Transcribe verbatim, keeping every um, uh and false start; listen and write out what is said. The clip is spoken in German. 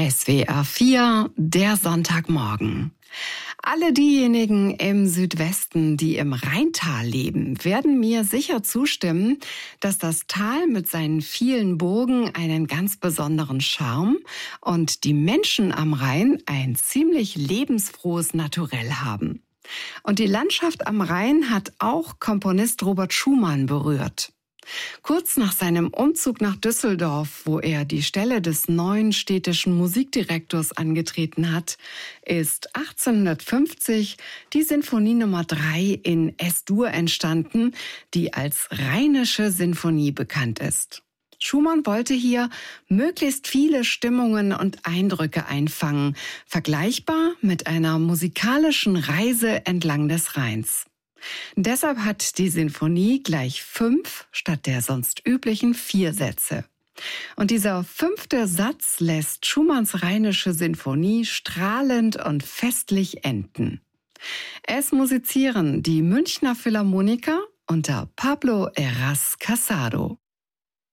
S W R vier, der Sonntagmorgen. Alle diejenigen im Südwesten, die im Rheintal leben, werden mir sicher zustimmen, dass das Tal mit seinen vielen Burgen einen ganz besonderen Charme und die Menschen am Rhein ein ziemlich lebensfrohes Naturell haben. Und die Landschaft am Rhein hat auch Komponist Robert Schumann berührt. Kurz nach seinem Umzug nach Düsseldorf, wo er die Stelle des neuen städtischen Musikdirektors angetreten hat, ist achtzehnhundertfünfzig die Sinfonie Nummer drei in Es-Dur entstanden, die als Rheinische Sinfonie bekannt ist. Schumann wollte hier möglichst viele Stimmungen und Eindrücke einfangen, vergleichbar mit einer musikalischen Reise entlang des Rheins. Deshalb hat die Sinfonie gleich fünf statt der sonst üblichen vier Sätze. Und dieser fünfte Satz lässt Schumanns Rheinische Sinfonie strahlend und festlich enden. Es musizieren die Münchner Philharmoniker unter Pablo Heras Casado.